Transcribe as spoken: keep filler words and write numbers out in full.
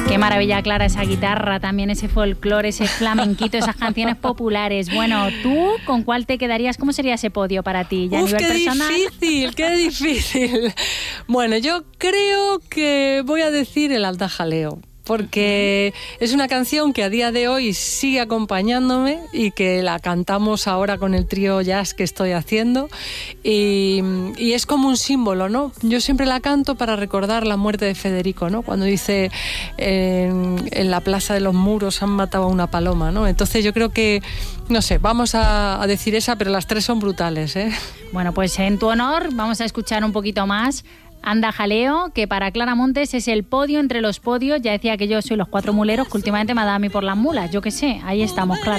Qué maravilla, Clara, esa guitarra, también ese folclore, ese flamenquito, esas canciones populares. Bueno, ¿tú con cuál te quedarías? ¿Cómo sería ese podio para ti? ¿Ya Uf, a nivel qué personal? difícil, qué difícil. Bueno, yo creo que voy a decir el Anda Jaleo, porque es una canción que a día de hoy sigue acompañándome y que la cantamos ahora con el trío jazz que estoy haciendo y, y es como un símbolo, ¿no? Yo siempre la canto para recordar la muerte de Federico, ¿no? Cuando dice en, en la Plaza de los Muros han matado a una paloma, ¿no? Entonces yo creo que, no sé, vamos a, a decir esa, pero las tres son brutales, ¿eh? Bueno, pues en tu honor vamos a escuchar un poquito más Anda Jaleo, que para Clara Montes es el podio entre los podios. Ya decía que yo soy los cuatro muleros, que últimamente me ha dado a mí por las mulas. Yo qué sé, ahí estamos, Clara.